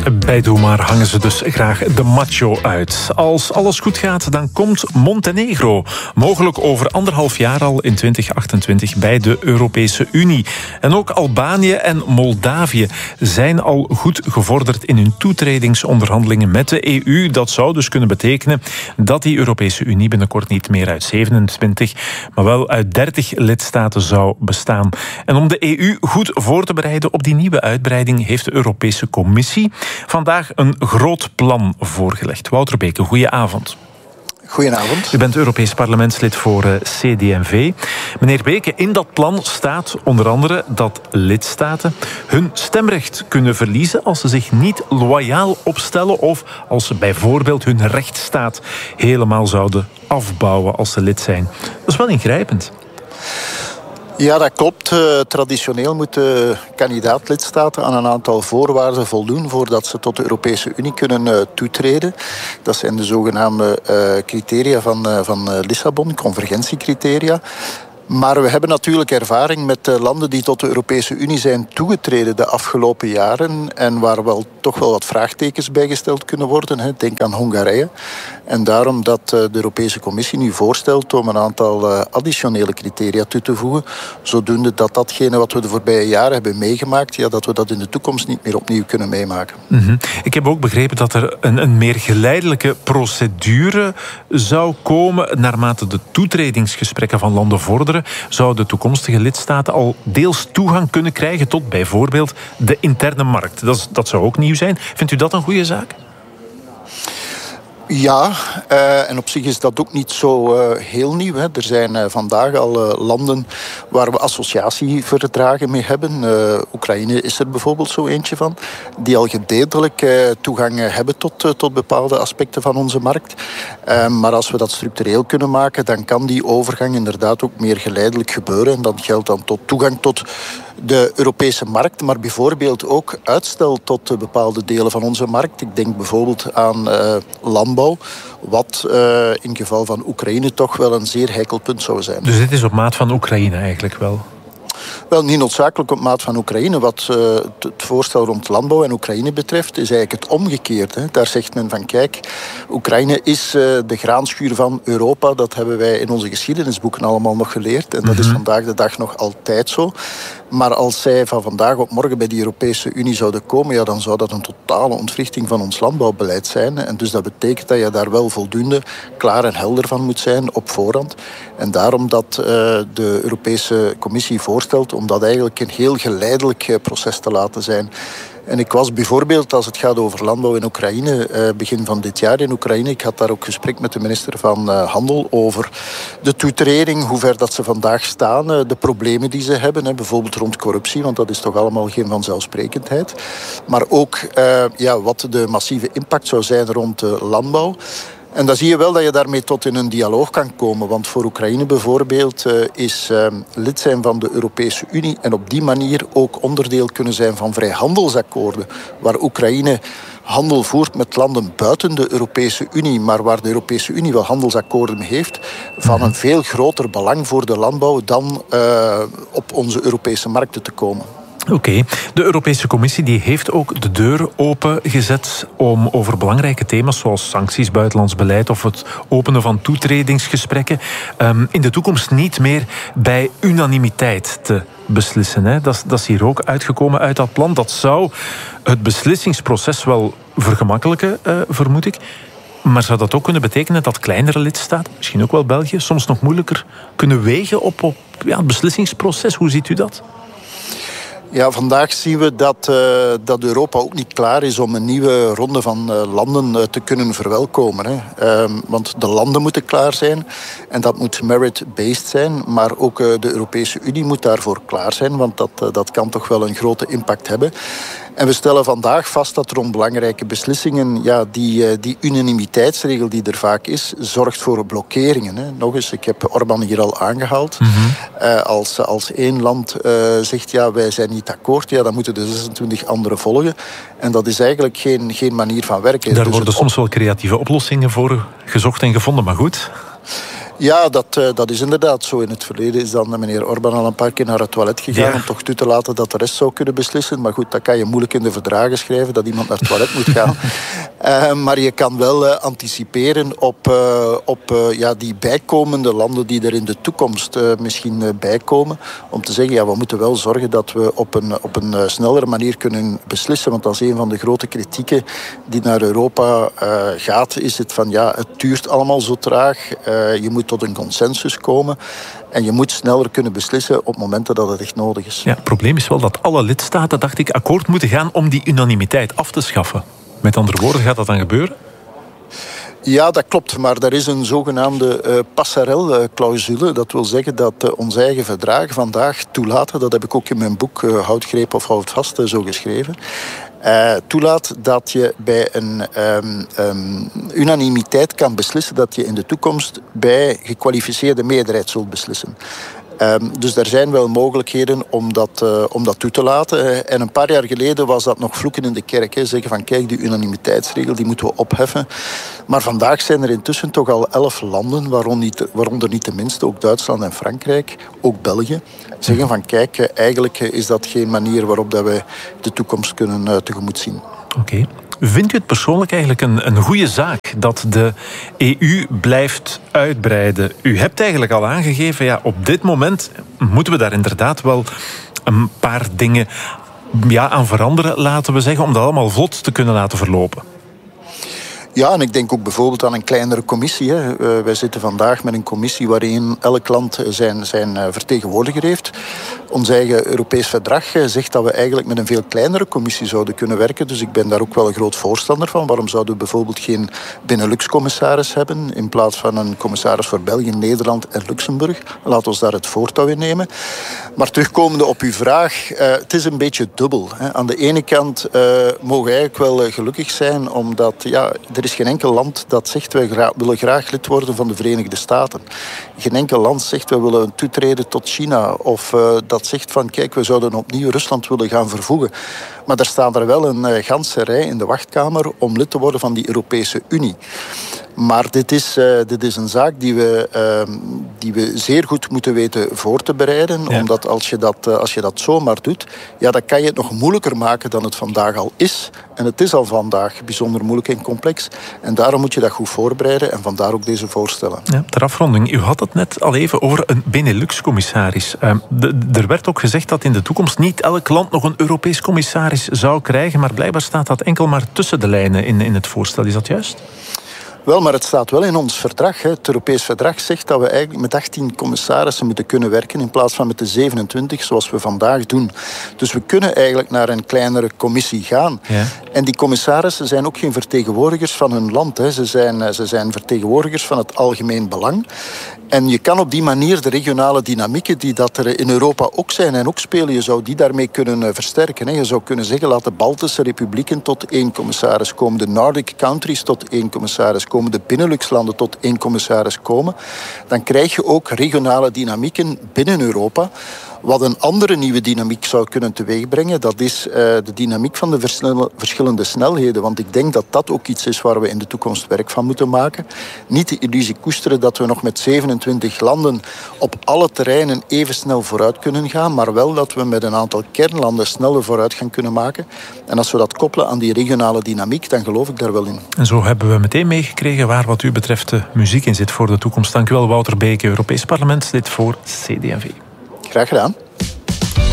Bij Doe Maar hangen ze dus graag de macho uit. Als alles goed gaat, dan komt Montenegro mogelijk over 1,5 jaar al in 2028 bij de Europese Unie. En ook Albanië en Moldavië zijn al goed gevorderd in hun toetredingsonderhandelingen met de EU. Dat zou dus kunnen betekenen dat die Europese Unie binnenkort niet meer uit 27, maar wel uit 30 lidstaten zou bestaan. En om de EU goed voor te bereiden op die nieuwe uitbreiding heeft de Europese Commissie vandaag een groot plan voorgelegd. Wouter Beke, goedenavond. Goedenavond. U bent Europees parlementslid voor CD&V. Meneer Beke, in dat plan staat onder andere dat lidstaten hun stemrecht kunnen verliezen als ze zich niet loyaal opstellen of als ze bijvoorbeeld hun rechtsstaat helemaal zouden afbouwen als ze lid zijn. Dat is wel ingrijpend. Ja, dat klopt. Traditioneel moeten kandidaat-lidstaten aan een aantal voorwaarden voldoen voordat ze tot de Europese Unie kunnen toetreden. Dat zijn de zogenaamde criteria van Lissabon, convergentiecriteria. Maar we hebben natuurlijk ervaring met landen die tot de Europese Unie zijn toegetreden de afgelopen jaren en waar toch wel wat vraagtekens bij gesteld kunnen worden. Denk aan Hongarije. En daarom dat de Europese Commissie nu voorstelt om een aantal additionele criteria toe te voegen, zodoende dat datgene wat we de voorbije jaren hebben meegemaakt, dat we dat in de toekomst niet meer opnieuw kunnen meemaken. Mm-hmm. Ik heb ook begrepen dat er een meer geleidelijke procedure zou komen naarmate de toetredingsgesprekken van landen vorderen. Zouden toekomstige lidstaten al deels toegang kunnen krijgen tot bijvoorbeeld de interne markt. Dat zou ook nieuw zijn. Vindt u dat een goede zaak? Ja, en op zich is dat ook niet zo heel nieuw. Er zijn vandaag al landen waar we associatieverdragen mee hebben. Oekraïne is er bijvoorbeeld zo eentje van. Die al gedeeltelijk toegang hebben tot bepaalde aspecten van onze markt. Maar als we dat structureel kunnen maken, dan kan die overgang inderdaad ook meer geleidelijk gebeuren. En dat geldt dan tot toegang tot de Europese markt, maar bijvoorbeeld ook uitstel tot bepaalde delen van onze markt. Ik denk bijvoorbeeld aan landbouw, wat in geval van Oekraïne toch wel een zeer heikel punt zou zijn. Dus dit is op maat van Oekraïne eigenlijk wel? Wel, niet noodzakelijk op maat van Oekraïne. Wat het voorstel rond landbouw en Oekraïne betreft, is eigenlijk het omgekeerde. Daar zegt men van, kijk, Oekraïne is de graanschuur van Europa. Dat hebben wij in onze geschiedenisboeken allemaal nog geleerd. En dat is vandaag de dag nog altijd zo. Maar als zij van vandaag op morgen bij de Europese Unie zouden komen, dan zou dat een totale ontwrichting van ons landbouwbeleid zijn. En dus dat betekent dat je daar wel voldoende klaar en helder van moet zijn op voorhand. En daarom dat de Europese Commissie voorstelt om dat eigenlijk een heel geleidelijk proces te laten zijn. En ik was bijvoorbeeld, als het gaat over landbouw in Oekraïne, begin van dit jaar in Oekraïne, ik had daar ook gesprek met de minister van Handel over de toetreding, hoe ver dat ze vandaag staan, de problemen die ze hebben, bijvoorbeeld rond corruptie, want dat is toch allemaal geen vanzelfsprekendheid. Maar ook wat de massieve impact zou zijn rond landbouw. En dan zie je wel dat je daarmee tot in een dialoog kan komen. Want voor Oekraïne bijvoorbeeld is lid zijn van de Europese Unie en op die manier ook onderdeel kunnen zijn van vrijhandelsakkoorden, waar Oekraïne handel voert met landen buiten de Europese Unie, maar waar de Europese Unie wel handelsakkoorden mee heeft, van een veel groter belang voor de landbouw dan op onze Europese markten te komen. Oké. De Europese Commissie die heeft ook de deur opengezet om over belangrijke thema's zoals sancties, buitenlands beleid of het openen van toetredingsgesprekken in de toekomst niet meer bij unanimiteit te beslissen. Hè? Dat is hier ook uitgekomen uit dat plan. Dat zou het beslissingsproces wel vergemakkelijken, vermoed ik. Maar zou dat ook kunnen betekenen dat kleinere lidstaten, misschien ook wel België, soms nog moeilijker kunnen wegen op het beslissingsproces? Hoe ziet u dat? Ja, vandaag zien we dat Europa ook niet klaar is om een nieuwe ronde van landen te kunnen verwelkomen. Want de landen moeten klaar zijn en dat moet merit-based zijn. Maar ook de Europese Unie moet daarvoor klaar zijn, want dat kan toch wel een grote impact hebben. En we stellen vandaag vast dat rond belangrijke beslissingen die unanimiteitsregel die er vaak is, zorgt voor blokkeringen. Nog eens, ik heb Orbán hier al aangehaald. Als één land zegt wij zijn niet akkoord, dan moeten de 26 anderen volgen. En dat is eigenlijk geen manier van werken. Daar worden soms wel creatieve oplossingen voor gezocht en gevonden, maar goed. Ja, dat is inderdaad zo. In het verleden is dan meneer Orbán al een paar keer naar het toilet gegaan om toch toe te laten dat de rest zou kunnen beslissen. Maar goed, dat kan je moeilijk in de verdragen schrijven, dat iemand naar het toilet moet gaan. Maar je kan wel anticiperen op die bijkomende landen die er in de toekomst misschien bijkomen. Om te zeggen, ja, we moeten wel zorgen dat we op een snellere manier kunnen beslissen. Want dat is een van de grote kritieken die naar Europa gaat. Is het van, ja, het duurt allemaal zo traag. Je moet tot een consensus komen. En je moet sneller kunnen beslissen op momenten dat het echt nodig is. Ja, het probleem is wel dat alle lidstaten, dacht ik, akkoord moeten gaan om die unanimiteit af te schaffen. Met andere woorden, gaat dat dan gebeuren? Ja, dat klopt. Maar er is een zogenaamde passerelle-clausule. Dat wil zeggen dat onze eigen verdragen vandaag toelaten. Dat heb ik ook in mijn boek Houdgreep of Houdvast zo geschreven. Toelaat dat je bij een unanimiteit kan beslissen dat je in de toekomst bij gekwalificeerde meerderheid zult beslissen. Dus er zijn wel mogelijkheden om dat toe te laten. En een paar jaar geleden was dat nog vloeken in de kerk. Zeggen van, kijk, die unanimiteitsregel die moeten we opheffen. Maar vandaag zijn er intussen toch al 11 landen, waaronder niet de minste, ook Duitsland en Frankrijk, ook België, zeggen van, kijk, eigenlijk is dat geen manier waarop dat wij de toekomst kunnen tegemoet zien. Oké. Vindt u het persoonlijk eigenlijk een goede zaak dat de EU blijft uitbreiden? U hebt eigenlijk al aangegeven, ja, op dit moment moeten we daar inderdaad wel een paar dingen aan veranderen, laten we zeggen, om dat allemaal vlot te kunnen laten verlopen. Ja, en ik denk ook bijvoorbeeld aan een kleinere commissie. Wij zitten vandaag met een commissie waarin elk land zijn vertegenwoordiger heeft. Ons eigen Europees verdrag zegt dat we eigenlijk met een veel kleinere commissie zouden kunnen werken. Dus ik ben daar ook wel een groot voorstander van. Waarom zouden we bijvoorbeeld geen Benelux-commissaris hebben in plaats van een commissaris voor België, Nederland en Luxemburg? Laat ons daar het voortouw in nemen. Maar terugkomende op uw vraag, het is een beetje dubbel. Aan de ene kant mogen we eigenlijk wel gelukkig zijn, omdat er is geen enkel land dat zegt wij willen graag lid worden van de Verenigde Staten. Geen enkel land zegt wij willen toetreden tot China. Of dat zegt van kijk, we zouden opnieuw Rusland willen gaan vervoegen. Maar er staat er wel een ganse rij in de wachtkamer om lid te worden van die Europese Unie. Maar dit is een zaak die we zeer goed moeten weten voor te bereiden. Ja. Omdat als je dat zomaar doet, dan kan je het nog moeilijker maken dan het vandaag al is. En het is al vandaag bijzonder moeilijk en complex. En daarom moet je dat goed voorbereiden en vandaar ook deze voorstellen. Ja, ter afronding, u had het net al even over een Benelux-commissaris. Er werd ook gezegd dat in de toekomst niet elk land nog een Europees commissaris zou krijgen, maar blijkbaar staat dat enkel maar tussen de lijnen in het voorstel. Is dat juist? Wel, maar het staat wel in ons verdrag. Het Europees verdrag zegt dat we eigenlijk met 18 commissarissen moeten kunnen werken in plaats van met de 27 zoals we vandaag doen. Dus we kunnen eigenlijk naar een kleinere commissie gaan. Ja. En die commissarissen zijn ook geen vertegenwoordigers van hun land. Ze zijn vertegenwoordigers van het algemeen belang. En je kan op die manier de regionale dynamieken die dat er in Europa ook zijn en ook spelen, je zou die daarmee kunnen versterken. Je zou kunnen zeggen, laat de Baltische republieken tot 1 commissaris komen, de Nordic countries tot 1 commissaris komen, de Benelux-landen tot 1 commissaris komen. Dan krijg je ook regionale dynamieken binnen Europa. Wat een andere nieuwe dynamiek zou kunnen teweegbrengen, dat is de dynamiek van de verschillende snelheden. Want ik denk dat dat ook iets is waar we in de toekomst werk van moeten maken. Niet de illusie koesteren dat we nog met 27 landen op alle terreinen even snel vooruit kunnen gaan, maar wel dat we met een aantal kernlanden sneller vooruitgang kunnen maken. En als we dat koppelen aan die regionale dynamiek, dan geloof ik daar wel in. En zo hebben we meteen meegekregen waar wat u betreft de muziek in zit voor de toekomst. Dank u wel, Wouter Beke, Europees Parlementslid voor CD&V. Graag gedaan.